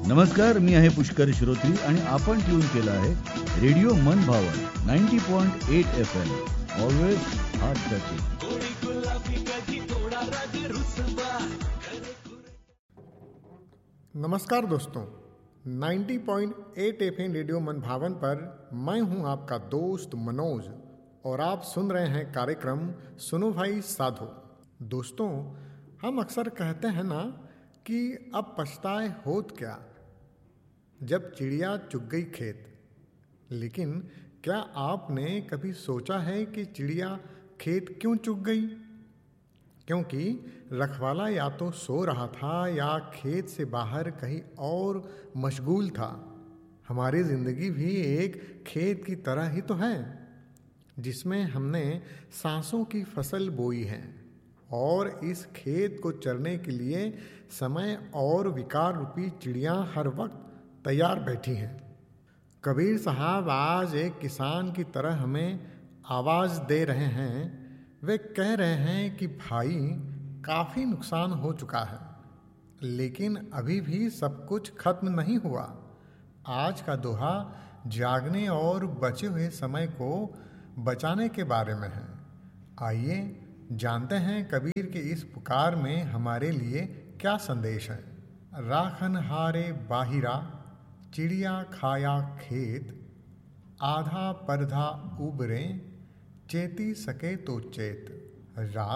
नमस्कार, मी आहे पुष्कर श्रोत्री आणि आपण ट्यून केला आहे रेडिओ मन भावन 90.8 FM. Always heart touching. नमस्कार दोस्तों, 90.8 FM रेडियो मन भावन पर मैं हूं आपका दोस्त मनोज और आप सुन रहे हैं कार्यक्रम सुनो भाई साधो. दोस्तों, हम अक्सर कहते हैं ना कि अब पछताए होत क्या जब चिड़िया चुग गई खेत. लेकिन क्या आपने कभी सोचा है कि चिड़िया खेत क्यों चुग गई? क्योंकि रखवाला या तो सो रहा था या खेत से बाहर कहीं और मशगूल था. हमारी ज़िंदगी भी एक खेत की तरह ही तो है, जिसमें हमने सांसों की फसल बोई है और इस खेत को चरने के लिए समय और विकार रूपी चिड़ियाँ हर वक्त तैयार बैठी हैं. कबीर साहब आज एक किसान की तरह हमें आवाज़ दे रहे हैं. वे कह रहे हैं कि भाई, काफ़ी नुकसान हो चुका है, लेकिन अभी भी सब कुछ खत्म नहीं हुआ. आज का दोहा जागने और बचे हुए समय को बचाने के बारे में है. आइए जानते हैं कबीर के इस पुकार में हमारे लिए क्या संदेश है. राखन हारे बाहिरा, चिड़िया खाया खेत, आधा परधा उबरे, चेती सके तो चेत. रात